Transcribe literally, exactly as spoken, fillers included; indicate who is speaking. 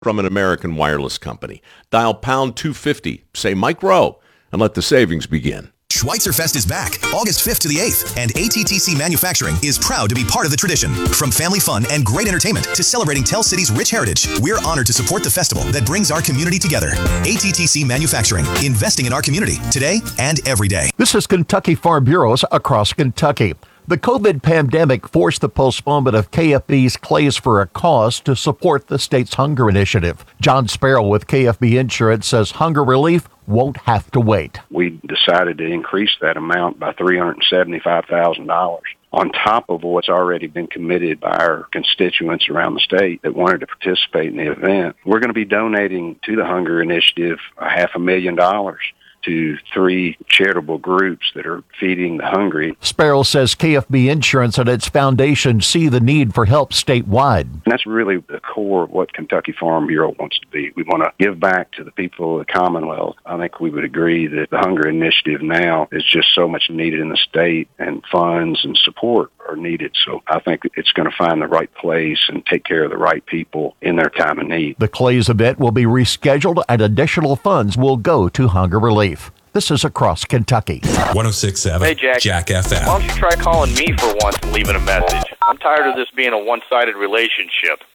Speaker 1: from an American Wireless company. Dial pound two fifty, say Mike Rowe, and let the savings begin.
Speaker 2: Schweitzer Fest is back August fifth to the eighth, and A T T C Manufacturing is proud to be part of the tradition. From family fun and great entertainment to celebrating Tell City's rich heritage, we're honored to support the festival that brings our community together. A T T C Manufacturing, investing in our community today and every day.
Speaker 3: This is Kentucky Farm Bureaus across Kentucky. The COVID pandemic forced the postponement of K F B's Clays for a Cause to support the state's hunger initiative. John Sparrow with K F B Insurance says hunger relief won't have to wait.
Speaker 4: We decided to increase that amount by three hundred seventy-five thousand dollars on top of what's already been committed by our constituents around the state that wanted to participate in the event. We're going to be donating to the Hunger Initiative a half a million dollars to three charitable groups that are feeding the hungry.
Speaker 3: Sparrow says K F B Insurance and its foundation see the need for help statewide.
Speaker 4: And that's really the core of what Kentucky Farm Bureau wants to be. We want to give back to the people of the Commonwealth. I think we would agree that the Hunger Initiative now is just so much needed in the state, and funds and support are needed. So I think it's going to find the right place and take care of the right people in their time of need.
Speaker 3: The Clays event will be rescheduled and additional funds will go to hunger relief. This is Across Kentucky.
Speaker 5: one oh six point seven
Speaker 6: Hey, Jack.
Speaker 5: Jack F M.
Speaker 6: Why don't you try calling me for once and leaving a message? I'm tired of this being a one-sided relationship.